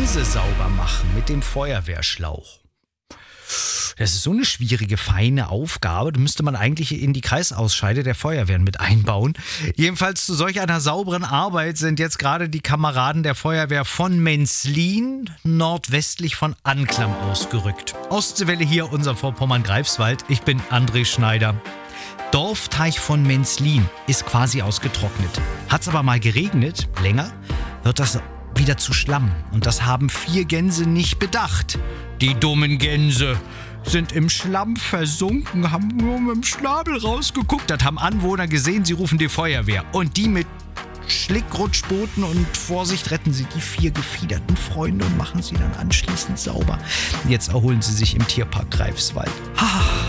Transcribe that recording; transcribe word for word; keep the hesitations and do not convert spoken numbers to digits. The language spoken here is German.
Gänse sauber machen mit dem Feuerwehrschlauch. Das ist so eine schwierige, feine Aufgabe. Da müsste man eigentlich in die Kreisausscheide der Feuerwehren mit einbauen. Jedenfalls zu solch einer sauberen Arbeit sind jetzt gerade die Kameraden der Feuerwehr von Menzlin nordwestlich von Anklam ausgerückt. Ostseewelle hier, unser Vorpommern-Greifswald. Ich bin André Schneider. Dorfteich von Menzlin ist quasi ausgetrocknet. Hat's aber mal geregnet, länger, wird das wieder zu Schlamm. Und das haben vier Gänse nicht bedacht. Die dummen Gänse sind im Schlamm versunken, haben nur mit dem Schnabel rausgeguckt. Das haben Anwohner gesehen, sie rufen die Feuerwehr. Und die mit Schlickrutschbooten und Vorsicht retten sie die vier gefiederten Freunde und machen sie dann anschließend sauber. Jetzt erholen sie sich im Tierpark Greifswald. Ha!